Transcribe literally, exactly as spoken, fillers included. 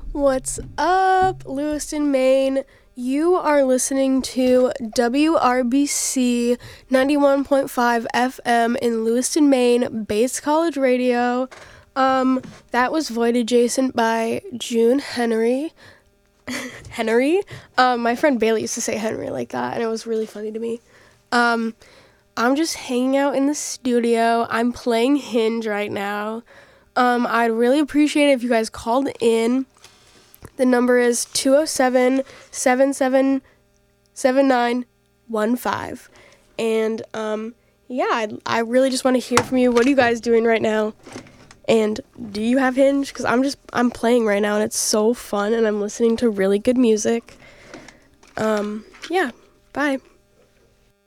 What's up, Lewiston, Maine? You are listening to W R B C ninety-one point five F M in Lewiston, Maine, Bates College Radio. Um, that was Void Adjacent by June Henry. Henry? Um, my friend Bailey used to say Henry like that, and it was really funny to me. Um, I'm just hanging out in the studio. I'm playing Hinge right now. Um, I'd really appreciate it if you guys called in. The number is two oh seven, seven seven seven nine one five. And, um, yeah, I, I really just want to hear from you. What are you guys doing right now? And do you have Hinge? Because I'm just, I'm playing right now, and it's so fun, and I'm listening to really good music. Um, yeah, bye.